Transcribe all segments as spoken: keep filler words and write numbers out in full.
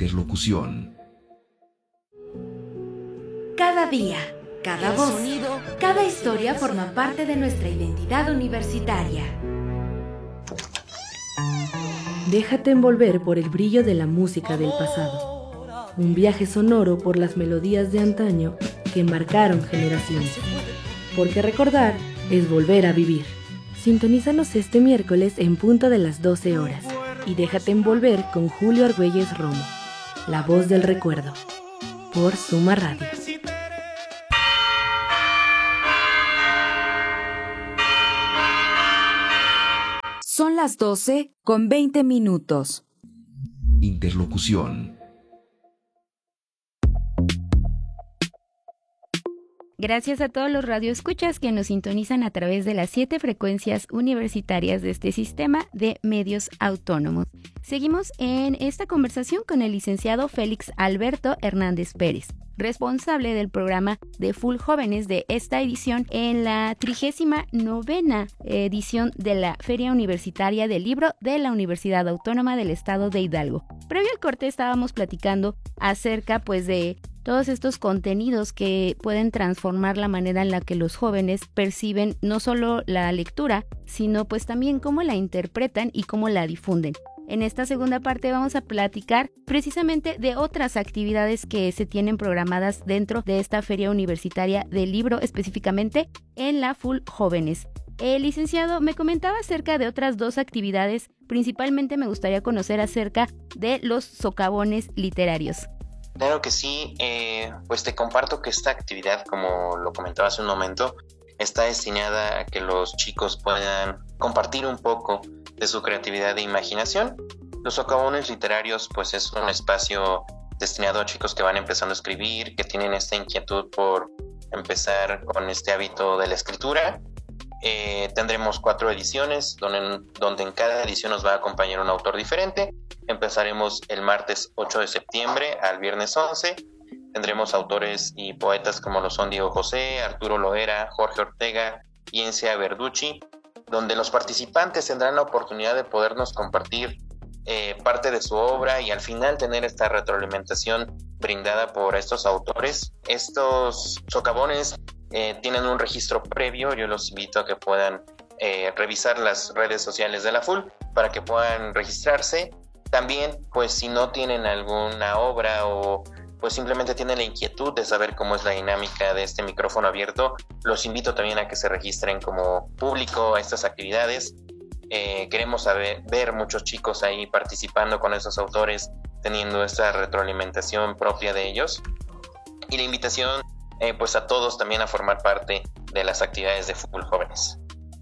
Interlocución. Cada día, cada voz, cada historia forma parte de nuestra identidad universitaria. Déjate envolver por el brillo de la música del pasado. Un viaje sonoro por las melodías de antaño que marcaron generaciones. Porque recordar es volver a vivir. Sintonízanos este miércoles en punto de las doce horas. Y déjate envolver con Julio Argüelles Romo, la voz del recuerdo, por Suma Radio. Son las doce con veinte minutos. Interlocución. Gracias a todos los radioescuchas que nos sintonizan a través de las siete frecuencias universitarias de este sistema de medios autónomos. Seguimos en esta conversación con el licenciado Félix Alberto Hernández Pérez, responsable del programa de Full Jóvenes de esta edición en la trigésima novena edición de la Feria Universitaria del Libro de la Universidad Autónoma del Estado de Hidalgo. Previo al corte estábamos platicando acerca pues de todos estos contenidos que pueden transformar la manera en la que los jóvenes perciben no solo la lectura, sino pues también cómo la interpretan y cómo la difunden. En esta segunda parte vamos a platicar precisamente de otras actividades que se tienen programadas dentro de esta Feria Universitaria del Libro, específicamente en la Full Jóvenes. El licenciado me comentaba acerca de otras dos actividades, principalmente me gustaría conocer acerca de los socavones literarios. Claro que sí, eh, pues te comparto que esta actividad, como lo comentaba hace un momento, está destinada a que los chicos puedan compartir un poco de su creatividad e imaginación. Los socavones literarios pues es un espacio destinado a chicos que van empezando a escribir, que tienen esta inquietud por empezar con este hábito de la escritura. Eh, tendremos cuatro ediciones donde, donde en cada edición nos va a acompañar un autor diferente. Empezaremos el martes ocho de septiembre al viernes once. Tendremos autores y poetas como lo son Diego José, Arturo Loera, Jorge Ortega y Encia Verducci, donde los participantes tendrán la oportunidad de podernos compartir eh, parte de su obra y al final tener esta retroalimentación brindada por estos autores. Estos socavones eh, tienen un registro previo. Yo los invito a que puedan eh, revisar las redes sociales de la Full para que puedan registrarse. También, pues si no tienen alguna obra o pues simplemente tienen la inquietud de saber cómo es la dinámica de este micrófono abierto, los invito también a que se registren como público a estas actividades. Eh, queremos saber, ver muchos chicos ahí participando con esos autores, teniendo esta retroalimentación propia de ellos. Y la invitación eh, pues a todos también a formar parte de las actividades de Full Jóvenes.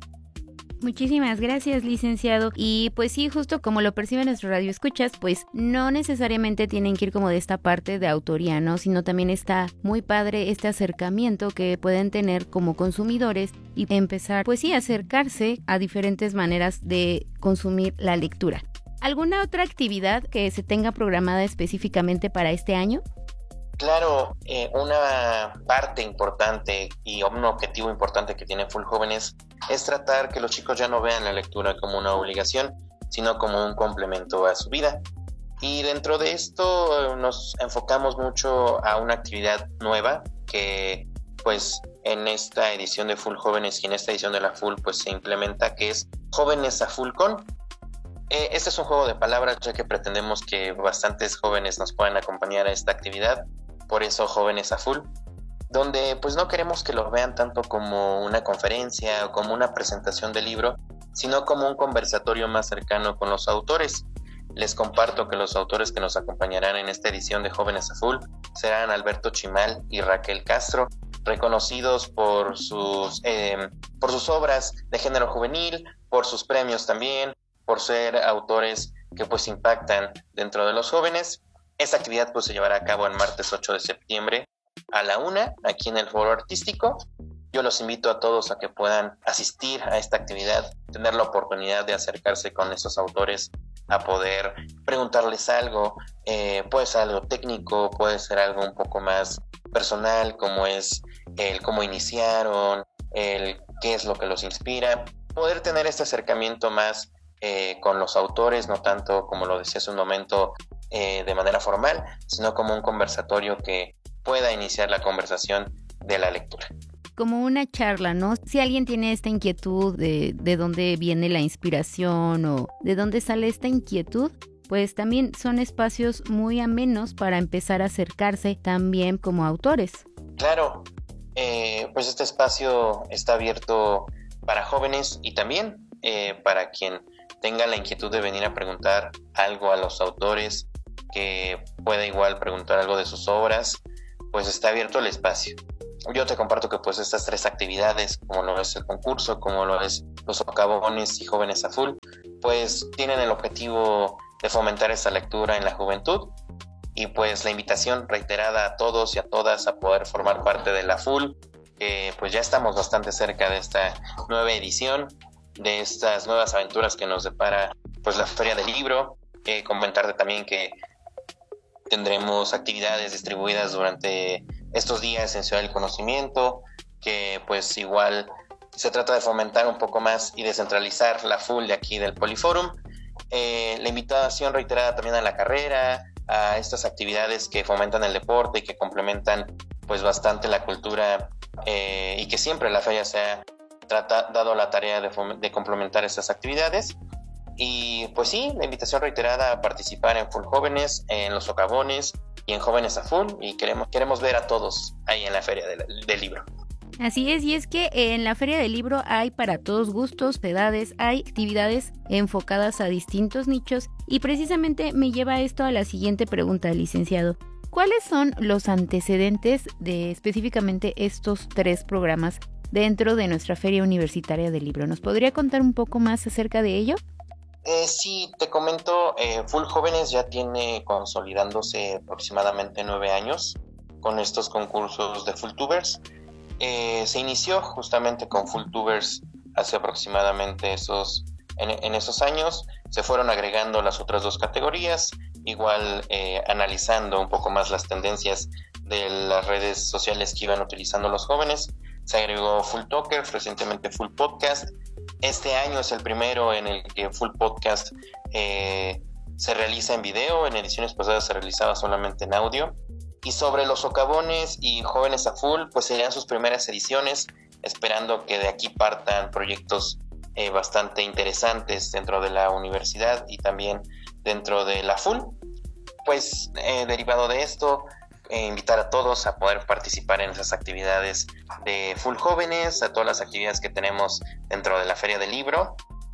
Muchísimas gracias, licenciado. Y pues sí, justo como lo perciben nuestros radioescuchas, pues no necesariamente tienen que ir como de esta parte de autoría, ¿no? Sino también está muy padre este acercamiento que pueden tener como consumidores y empezar, pues sí, a acercarse a diferentes maneras de consumir la lectura. ¿Alguna otra actividad que se tenga programada específicamente para este año? Claro, eh, una parte importante y un objetivo importante que tiene Full Jóvenes es tratar que los chicos ya no vean la lectura como una obligación, sino como un complemento a su vida. Y dentro de esto nos enfocamos mucho a una actividad nueva que pues en esta edición de Full Jóvenes y en esta edición de la Full pues se implementa, que es Jóvenes a Full Con. Eh, este es un juego de palabras, ya que pretendemos que bastantes jóvenes nos puedan acompañar a esta actividad. Por eso Jóvenes a Full, donde pues no queremos que lo vean tanto como una conferencia o como una presentación de libro, sino como un conversatorio más cercano con los autores. Les comparto que los autores que nos acompañarán en esta edición de Jóvenes a Full serán Alberto Chimal y Raquel Castro, reconocidos por sus, eh, por sus obras de género juvenil, por sus premios también, por ser autores que pues impactan dentro de los jóvenes. Esta actividad pues se llevará a cabo el martes ocho de septiembre a la una, aquí en el Foro Artístico. Yo los invito a todos a que puedan asistir a esta actividad, tener la oportunidad de acercarse con estos autores, a poder preguntarles algo, eh, puede ser algo técnico, puede ser algo un poco más personal, como es el cómo iniciaron, el qué es lo que los inspira, poder tener este acercamiento más eh, con los autores, no tanto, como lo decía hace un momento, eh, de manera formal, sino como un conversatorio que pueda iniciar la conversación de la lectura. Como una charla, ¿no? Si alguien tiene esta inquietud de, de dónde viene la inspiración o de dónde sale esta inquietud, pues también son espacios muy amenos para empezar a acercarse también como autores. Claro, eh, pues este espacio está abierto para jóvenes y también eh, para quien tenga la inquietud de venir a preguntar algo a los autores, que pueda igual preguntar algo de sus obras, pues está abierto el espacio. Yo te comparto que pues estas tres actividades, como lo es el concurso, como lo es los socavones y jóvenes a full, pues tienen el objetivo de fomentar esta lectura en la juventud, y pues la invitación reiterada a todos y a todas a poder formar parte de la full, que pues ya estamos bastante cerca de esta nueva edición, de estas nuevas aventuras que nos depara pues la Feria del Libro. Eh, comentarte también que tendremos actividades distribuidas durante estos días en Ciudad del Conocimiento, que pues igual se trata de fomentar un poco más y descentralizar la full de aquí del Poliforum. Eh, la invitación reiterada también a la carrera, a estas actividades que fomentan el deporte y que complementan pues bastante la cultura, eh, y que siempre la feria se ha trata, dado la tarea de, fom- de complementar estas actividades. Y pues sí, la invitación reiterada a participar en Full Jóvenes, en los socavones y en Jóvenes a Full, y queremos, queremos ver a todos ahí en la Feria del, del Libro. Así es, y es que en la Feria del Libro hay para todos gustos, edades, hay actividades enfocadas a distintos nichos, y precisamente me lleva esto a la siguiente pregunta, licenciado. ¿Cuáles son los antecedentes de específicamente estos tres programas dentro de nuestra Feria Universitaria del Libro? ¿Nos podría contar un poco más acerca de ello? Eh, sí, te comento, eh, Full Jóvenes ya tiene consolidándose aproximadamente nueve años con estos concursos de Fulltubers. Eh, se inició justamente con Fulltubers hace aproximadamente esos, en, en esos años. Se fueron agregando las otras dos categorías, igual eh, analizando un poco más las tendencias de las redes sociales que iban utilizando los jóvenes. Se agregó Full Talkers, recientemente Full Podcast. Este año es el primero en el que Full Podcast eh, se realiza en video. En ediciones pasadas se realizaba solamente en audio. Y sobre los socavones y Jóvenes a Full, pues serían sus primeras ediciones, esperando que de aquí partan proyectos eh, bastante interesantes dentro de la universidad y también dentro de la Full. Pues eh, derivado de esto, eh, invitar a todos a poder participar en esas actividades de Full Jóvenes, a todas las actividades que tenemos dentro de la Feria del Libro,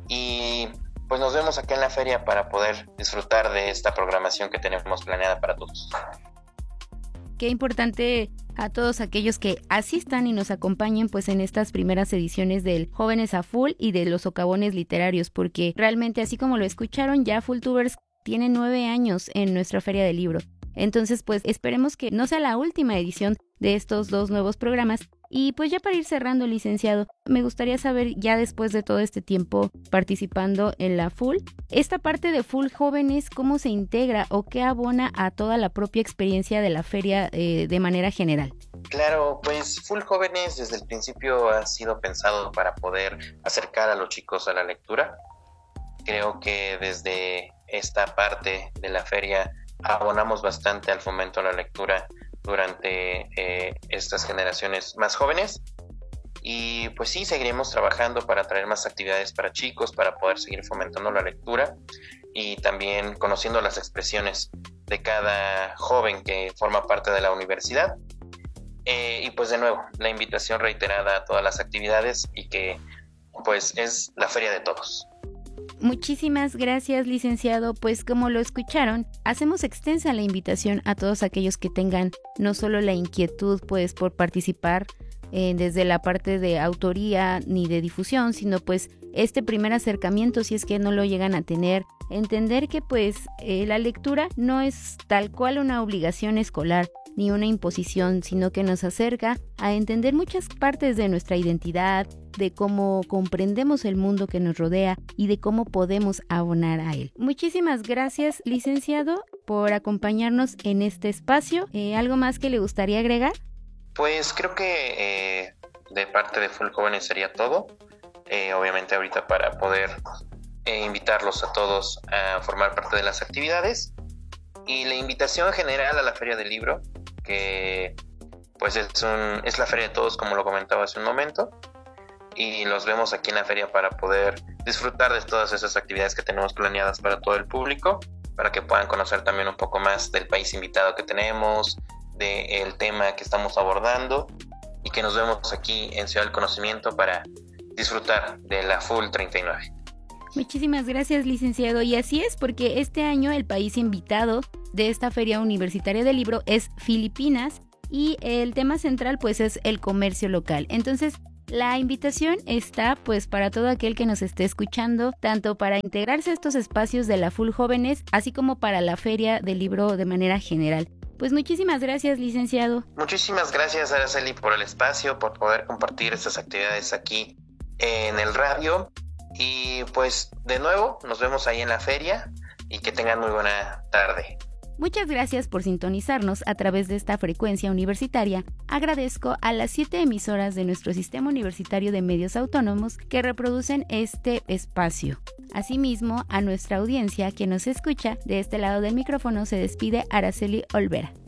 y pues nos vemos acá en la feria para poder disfrutar de esta programación que tenemos planeada para todos. Qué importante a todos aquellos que asistan y nos acompañen pues en estas primeras ediciones del Jóvenes a Full y de los socavones literarios, porque realmente, así como lo escucharon, ya Fulltubers tiene nueve años en nuestra Feria del Libro. Entonces pues esperemos que no sea la última edición de estos dos nuevos programas. Y pues ya para ir cerrando, licenciado, me gustaría saber, ya después de todo este tiempo participando en la Full, esta parte de Full Jóvenes, ¿cómo se integra o qué abona a toda la propia experiencia de la feria eh, de manera general? Claro, pues Full Jóvenes desde el principio ha sido pensado para poder acercar a los chicos a la lectura. Creo que desde esta parte de la feria abonamos bastante al fomento a la lectura durante eh, estas generaciones más jóvenes, y pues sí, seguiremos trabajando para traer más actividades para chicos, para poder seguir fomentando la lectura y también conociendo las expresiones de cada joven que forma parte de la universidad. Eh, y pues de nuevo, la invitación reiterada a todas las actividades, y que pues es la feria de todos. Muchísimas gracias, licenciado. Pues como lo escucharon, hacemos extensa la invitación a todos aquellos que tengan no solo la inquietud pues por participar eh, desde la parte de autoría ni de difusión, sino pues este primer acercamiento, si es que no lo llegan a tener, entender que pues eh, la lectura no es tal cual una obligación escolar ni una imposición, sino que nos acerca a entender muchas partes de nuestra identidad, de cómo comprendemos el mundo que nos rodea y de cómo podemos abonar a él. Muchísimas gracias, licenciado, por acompañarnos en este espacio. Eh, ¿Algo más que le gustaría agregar? Pues creo que eh, de parte de Full Jóvenes sería todo. Eh, obviamente ahorita para poder eh, invitarlos a todos a formar parte de las actividades. Y la invitación general a la Feria del Libro, que pues es, un, es la Feria de Todos, como lo comentaba hace un momento, y los vemos aquí en la feria para poder disfrutar de todas esas actividades que tenemos planeadas para todo el público, para que puedan conocer también un poco más del país invitado que tenemos, del tema que estamos abordando, y que nos vemos aquí en Ciudad del Conocimiento para disfrutar de la Full treinta y nueve. Muchísimas gracias, licenciado. Y así es, porque este año el país invitado de esta Feria Universitaria del Libro es Filipinas, y el tema central pues es el comercio local. Entonces, la invitación está pues para todo aquel que nos esté escuchando, tanto para integrarse a estos espacios de la Full Jóvenes, así como para la Feria del Libro de manera general. Pues muchísimas gracias, licenciado. Muchísimas gracias, Araceli, por el espacio, por poder compartir estas actividades aquí en el radio. Y pues de nuevo, nos vemos ahí en la feria y que tengan muy buena tarde. Muchas gracias por sintonizarnos a través de esta frecuencia universitaria. Agradezco a las siete emisoras de nuestro Sistema Universitario de Medios Autónomos que reproducen este espacio. Asimismo, a nuestra audiencia que nos escucha, de este lado del micrófono se despide Araceli Olvera.